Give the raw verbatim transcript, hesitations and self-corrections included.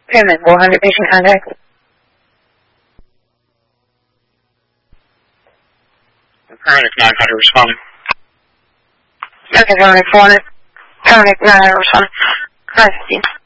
Pyramid four hundred, patient contact. Paramedic nine hundred responding. Okay, Paramedic four hundred. Paramedic nine hundred responding. nine fifteen.